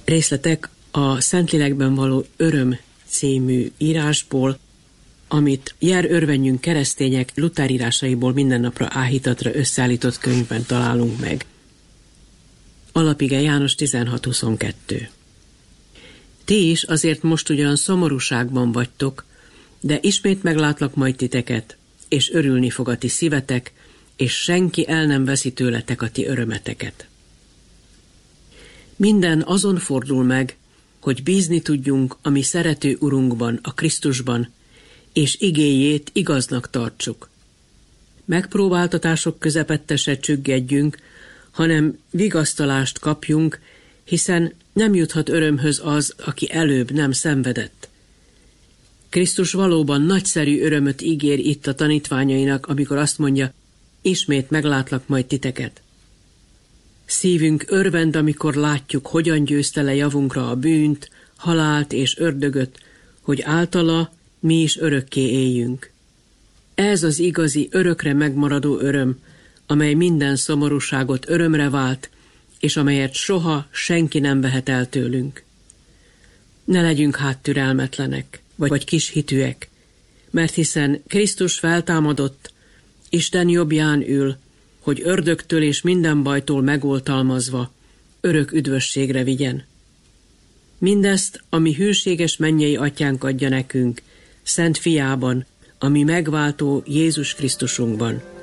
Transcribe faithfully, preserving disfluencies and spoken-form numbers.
Részletek a Szentlélekben való öröm című írásból, amit Jár örvenjünk keresztények Luther írásaiból minden napra áhítatra összeállított könyvben találunk meg. Alapige János tizenhat huszonkettő. Ti is azért most ugyan szomorúságban vagytok, de ismét meglátlak majd titeket, és örülni fog a ti szívetek, és senki el nem veszi tőletek a ti örömeteket. Minden azon fordul meg, hogy bízni tudjunk a mi szerető Urunkban, a Krisztusban, és igéjét igaznak tartsuk. Megpróbáltatások közepette se csüggedjünk, hanem vigasztalást kapjunk, hiszen nem juthat örömhöz az, aki előbb nem szenvedett. Krisztus valóban nagyszerű örömöt ígér itt a tanítványainak, amikor azt mondja, ismét meglátlak majd titeket. Szívünk örvend, amikor látjuk, hogyan győzte le javunkra a bűnt, halált és ördögöt, hogy általa mi is örökké éljünk. Ez az igazi, örökre megmaradó öröm, amely minden szomorúságot örömre vált, és amelyet soha senki nem vehet el tőlünk. Ne legyünk hát türelmetlenek, vagy, vagy kis hitűek, mert hiszen Krisztus feltámadott, Isten jobbján ül, hogy ördögtől és minden bajtól megoltalmazva örök üdvösségre vigyen. Mindezt a mi hűséges mennyei atyánk adja nekünk, Szent Fiában, a mi megváltó Jézus Krisztusunkban.